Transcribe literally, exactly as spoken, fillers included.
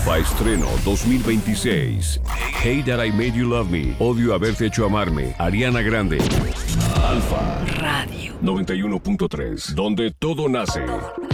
Alfa Estreno dos mil veintiséis. Hate That I Made You Love Me. Odio haberte hecho amarme. Ariana Grande. Alfa Radio noventa y uno punto tres. Donde todo nace.